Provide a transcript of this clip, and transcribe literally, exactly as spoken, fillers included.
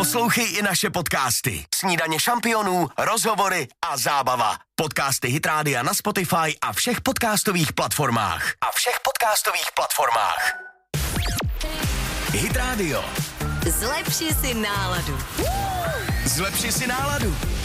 Poslouchej i naše podcasty. Snídaně šampionů, rozhovory a zábava. Podcasty Hit Rádia na Spotify a všech podcastových platformách. A všech podcastových platformách. Hit Radio. Zlepši si náladu. Zlepši si náladu.